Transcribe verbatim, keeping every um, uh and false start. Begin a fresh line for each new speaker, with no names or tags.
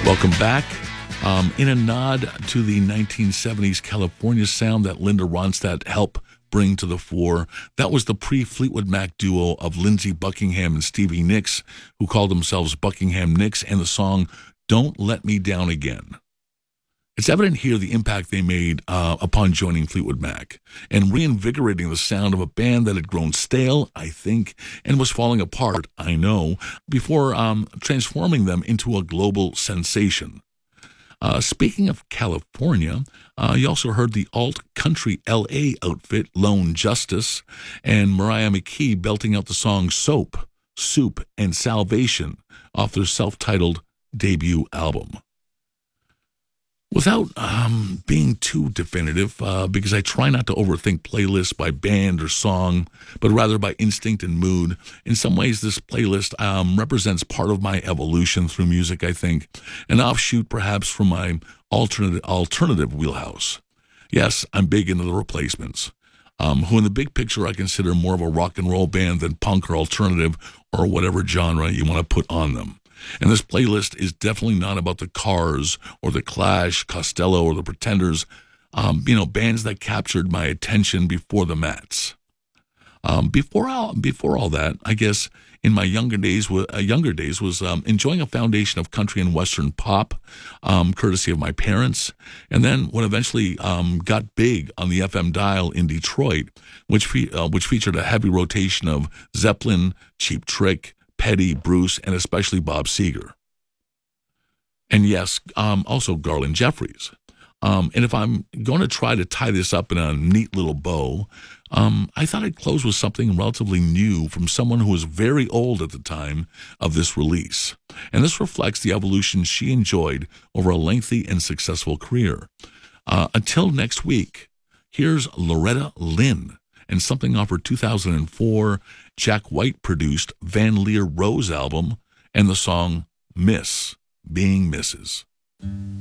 Welcome back. Um, in a nod to the nineteen seventies California sound that Linda Ronstadt helped bring to the fore, that was the pre-Fleetwood Mac duo of Lindsey Buckingham and Stevie Nicks, who called themselves Buckingham Nicks, and the song Don't Let Me Down Again. It's evident here the impact they made uh, upon joining Fleetwood Mac and reinvigorating the sound of a band that had grown stale, I think, and was falling apart, I know, before um, transforming them into a global sensation. Uh, speaking of California, uh, you also heard the alt-country L A outfit Lone Justice and Mariah McKee belting out the song Soap, Soup, and Salvation off their self-titled debut album. Without um, being too definitive, uh, because I try not to overthink playlists by band or song, but rather by instinct and mood, in some ways this playlist um, represents part of my evolution through music, I think, an offshoot perhaps from my alternative, alternative wheelhouse. Yes, I'm big into the Replacements, um, who in the big picture I consider more of a rock and roll band than punk or alternative or whatever genre you want to put on them. And this playlist is definitely not about the Cars or the Clash, Costello, or the Pretenders, um, you know, bands that captured my attention before the Mats. Um, before all, before all that, I guess in my younger days, uh, younger days was um, enjoying a foundation of country and western pop, um, courtesy of my parents, and then what eventually um, got big on the F M dial in Detroit, which fe- uh, which featured a heavy rotation of Zeppelin, Cheap Trick, Petty, Bruce, and especially Bob Seger. And yes, um, also Garland Jeffries. Um, and if I'm going to try to tie this up in a neat little bow, um, I thought I'd close with something relatively new from someone who was very old at the time of this release. And this reflects the evolution she enjoyed over a lengthy and successful career. Uh, until next week, here's Loretta Lynn and something off her two thousand four Jack White produced Van Leer Rose album and the song Miss Being Misses